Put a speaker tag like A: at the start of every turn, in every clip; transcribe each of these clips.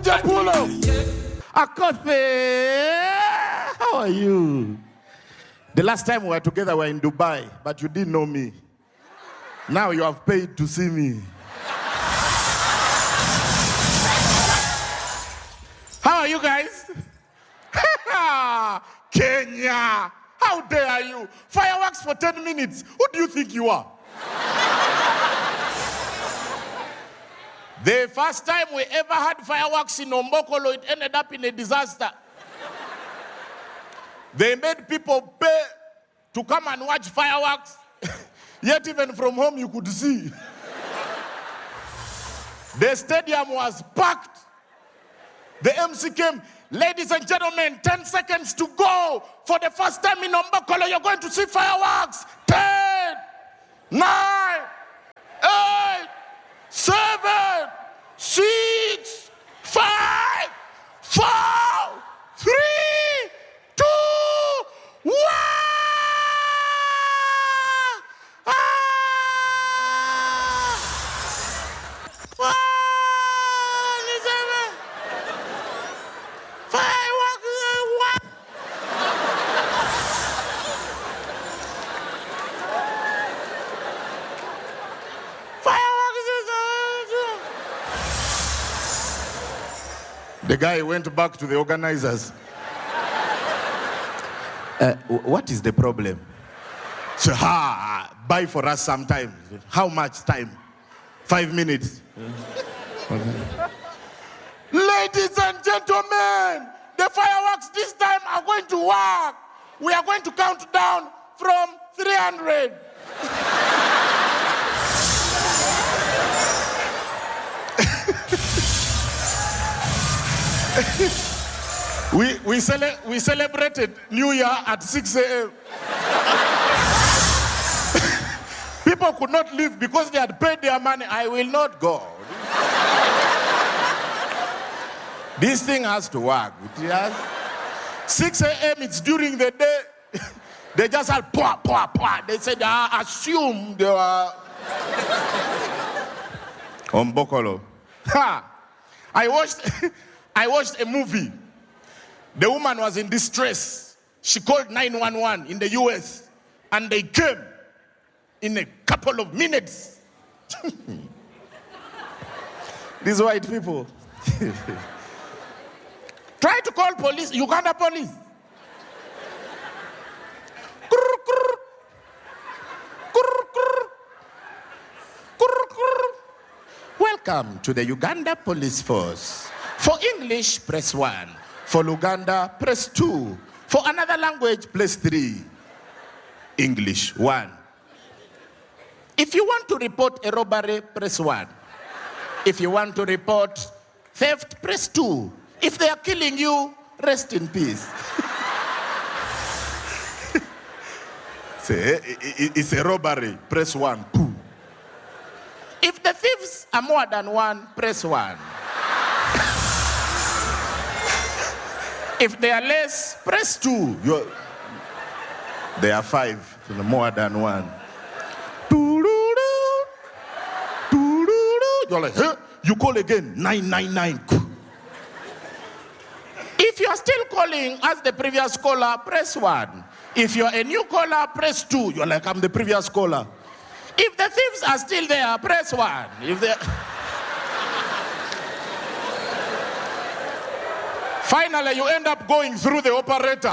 A: Japulo. Akofe. How are you? The last time we were together, we were in Dubai, but you didn't know me. Now you have paid to see me. How are you guys? Kenya! How dare you? Fireworks for 10 minutes. Who do you think you are? The first time we ever had fireworks in Ombokolo, it ended up in a disaster. They made people pay to come and watch fireworks. Yet even from home you could see. The stadium was packed. The MC came. Ladies and gentlemen, 10 seconds to go. For the first time in Ombokolo, you're going to see fireworks. 10, 9, 8, 7, 6, 5, 4, 3, 2, 1. The guy went back to the organizers. What is the problem? So, buy for us some time. How much time? 5 minutes. Okay. Ladies and gentlemen, the fireworks this time are going to work. We are going to count down from 300. we celebrated New Year at 6 a.m. People could not leave because they had paid their money. I will not go. This thing has to work. 6 a.m. it's during the day. They just had pwa. They said, I assume they were Ombokolo. I watched a movie. The woman was in distress. She called 911 in the US, and they came in a couple of minutes. These white people. Try to call police, Uganda police. Welcome to the Uganda Police Force. For English, press 1. For Luganda, press 2. For another language, press 3. English, 1. If you want to report a robbery, press 1. If you want to report theft, press 2. If they are killing you, rest in peace. It's a robbery, press 1. If the thieves are more than 1, press 1. If they are less, press 2. They are 5, so more than 1. You're like, huh? You call again, 999. If you are still calling as the previous caller, press 1. If you're a new caller, press 2. You're like, I'm the previous caller. If the thieves are still there, press 1. If they... Finally, you end up going through the operator.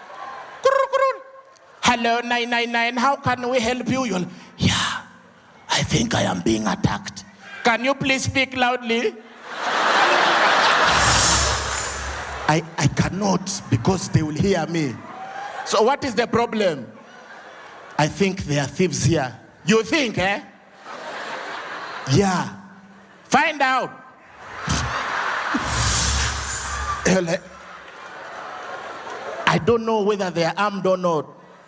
A: Hello, 999, how can we help you? You're like, yeah, I think I am being attacked. Can you please speak loudly? I cannot because they will hear me. So what is the problem? I think there are thieves here. You think, eh? Yeah. Find out. I don't know whether they are armed or not.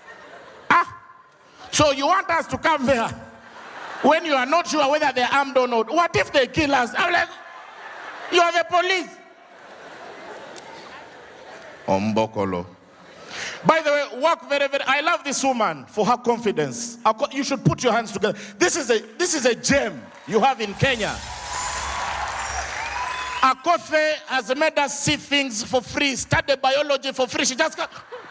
A: So you want us to come there when you are not sure whether they are armed or not? What if they kill us? I'm like, you are the police. Ombokolo. By the way, work very, very. I love this woman for her confidence. You should put your hands together. This is a gem you have in Kenya. Akothe has made us see things for free, study biology for free. She just got...